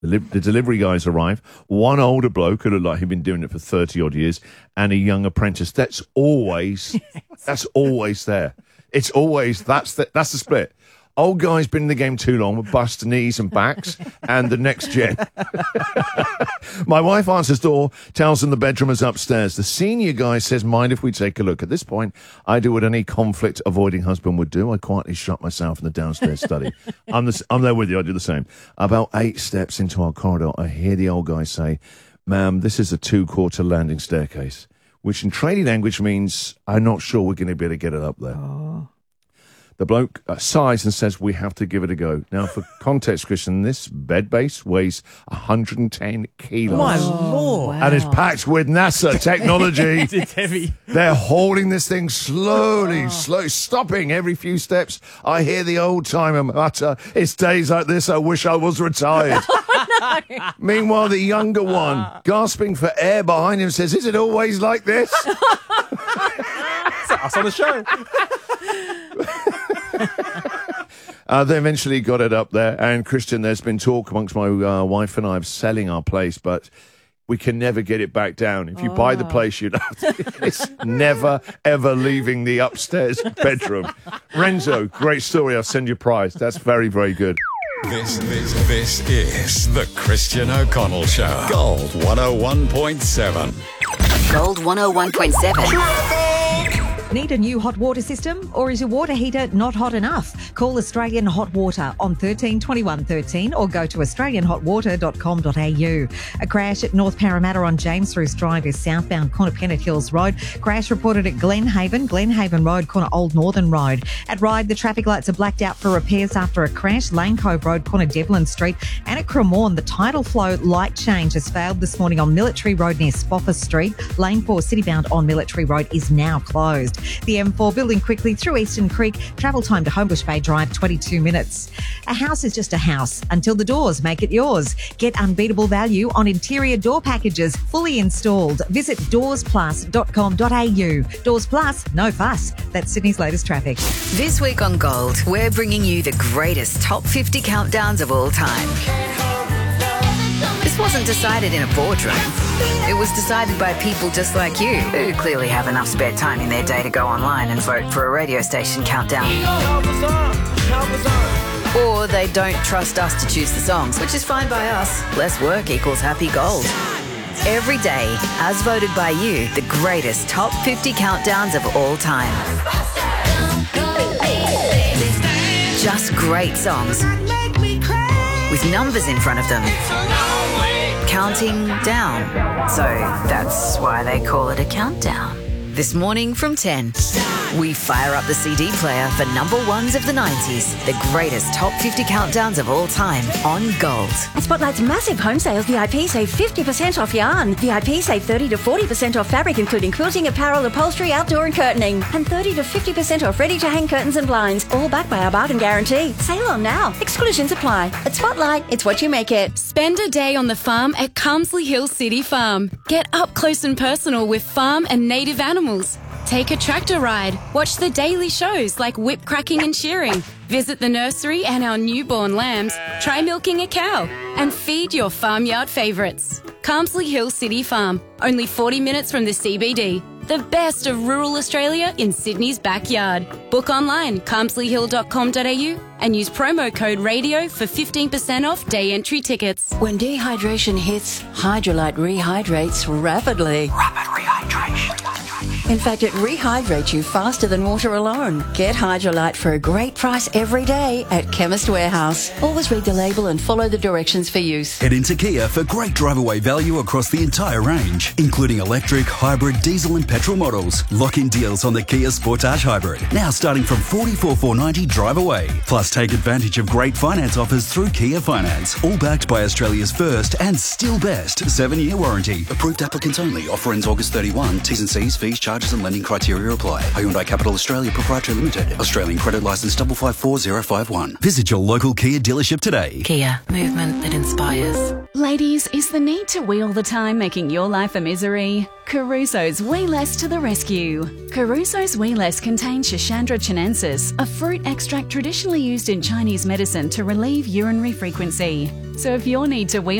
The delivery guys arrive. One older bloke who looked like he'd been doing it for 30-odd years, and a young apprentice. That's always there. It's always, that's the split. Old guy's been in the game too long with bust knees and backs, and the next gen. My wife answers door, tells them the bedroom is upstairs. The senior guy says, mind if we take a look? At this point, I do what any conflict-avoiding husband would do. I quietly shut myself in the downstairs study. I'm there with you. I do the same. About 8 steps into our corridor, I hear the old guy say, ma'am, this is a 2-quarter landing staircase, which in trading language means I'm not sure we're going to be able to get it up there. Oh. The bloke sighs and says, we have to give it a go. Now, for context, Christian, this bed base weighs 110 kilos. My Lord. And it's packed with NASA technology. It's heavy. They're hauling this thing slowly, stopping every few steps. I hear the old-timer mutter, it's days like this, I wish I was retired. Oh, no. Meanwhile, the younger one, gasping for air behind him, says, is it always like this? That's us on the show. They eventually got it up there, and Christian, there's been talk amongst my wife and I of selling our place, but we can never get it back down. If you buy the place, it's never, ever leaving the upstairs bedroom. Renzo, great story. I'll send you a prize. That's very, very good. This is the Christian O'Connell Show. Gold 101.7. Gold 101.7. Need a new hot water system, or is your water heater not hot enough? Call Australian Hot Water on 13 21 13 or go to australianhotwater.com.au. A crash at North Parramatta on James Bruce Drive is southbound corner Pennant Hills Road. Crash reported at Glenhaven Road, corner Old Northern Road. At Ryde, the traffic lights are blacked out for repairs after a crash. Lane Cove Road, corner Devlin Street. And at Cremorne, the tidal flow light change has failed this morning on Military Road near Spoffer Street. Lane 4 citybound on Military Road is now closed. The M4 building quickly through Eastern Creek. Travel time to Homebush Bay Drive, 22 minutes. A house is just a house until the doors make it yours. Get unbeatable value on interior door packages fully installed. Visit doorsplus.com.au. Doors Plus, no fuss. That's Sydney's latest traffic. This week on Gold, we're bringing you the greatest top 50 countdowns of all time. This wasn't decided in a boardroom. It was decided by people just like you, who clearly have enough spare time in their day to go online and vote for a radio station countdown. Or they don't trust us to choose the songs, which is fine by us. Less work equals happy gold. Every day, as voted by you, the greatest top 50 countdowns of all time. Just great songs with numbers in front of them. Counting down. So that's why they call it a countdown. This morning from 10, we fire up the CD player for number ones of the 90s, the greatest top 50 countdowns of all time on Gold. At Spotlight's massive home sales, VIP save 50% off yarn. VIP save 30 to 40% off fabric, including quilting, apparel, upholstery, outdoor and curtaining. And 30 to 50% off ready-to-hang curtains and blinds, all backed by our bargain guarantee. Sale on now. Exclusions apply. At Spotlight, it's what you make it. Spend a day on the farm at Carmsley Hill City Farm. Get up close and personal with farm and native animals. Take a tractor ride. Watch the daily shows like whip cracking and shearing. Visit the nursery and our newborn lambs. Try milking a cow and feed your farmyard favourites. Carmsley Hill City Farm, only 40 minutes from the CBD. The best of rural Australia in Sydney's backyard. Book online, carmsleyhill.com.au and use promo code RADIO for 15% off day entry tickets. When dehydration hits, Hydrolite rehydrates rapidly. Rapid rehydration. In fact, it rehydrates you faster than water alone. Get Hydrolite for a great price every day at Chemist Warehouse. Always read the label and follow the directions for use. Head into Kia for great drive-away value across the entire range, including electric, hybrid, diesel and petrol models. Lock-in deals on the Kia Sportage Hybrid, now starting from $44,490 drive-away. Plus, take advantage of great finance offers through Kia Finance, all backed by Australia's first and still best 7-year warranty. Approved applicants only. Offer ends August 31. T's and C's, fees, charges charges and lending criteria apply. Hyundai Capital Australia Proprietary Limited. Australian credit licence 554051. Visit your local Kia dealership today. Kia, movement that inspires. Ladies, is the need to wee all the time making your life a misery? Caruso's Wee Less to the rescue. Caruso's Wee Less contains Schisandra chinensis, a fruit extract traditionally used in Chinese medicine to relieve urinary frequency. So if your need to wee